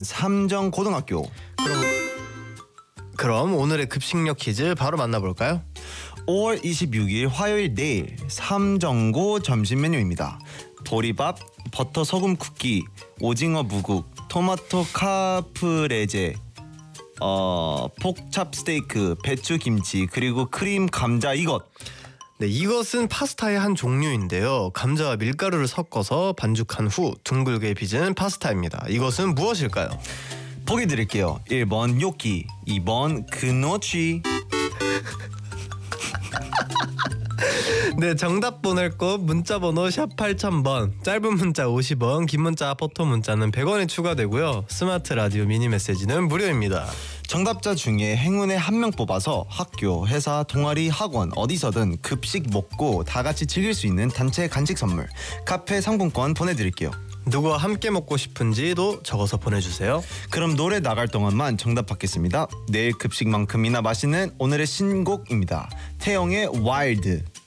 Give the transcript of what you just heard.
삼정고등학교. 그럼 오늘의 급식력 퀴즈 바로 만나볼까요? 5월 26일 화요일 내일 삼정고 점심 메뉴입니다. 보리밥, 버터 소금 쿠키, 오징어 무국, 토마토 카프레제, 폭찹 스테이크, 배추 김치, 그리고 크림 감자 이것. 네, 이것은 파스타의 한 종류인데요. 감자와 밀가루를 섞어서 반죽한 후 둥글게 빚은 파스타입니다. 이것은 무엇일까요? 보기 드릴게요. 1번 요끼, 2번 그노치. 네, 정답 보낼 곳 문자번호 샵 8000번, 짧은 문자 50원, 긴 문자 포토 문자는 100원이 추가되고요. 스마트 라디오 미니 메시지는 무료입니다. 정답자 중에 행운의 한 명 뽑아서 학교, 회사, 동아리, 학원 어디서든 급식 먹고 다 같이 즐길 수 있는 단체 간식 선물 카페 상품권 보내드릴게요. 누구와 함께 먹고 싶은지도 적어서 보내주세요. 그럼 노래 나갈 동안만 정답 받겠습니다. 내일 급식만큼이나 맛있는 오늘의 신곡입니다. 태영의 와일드.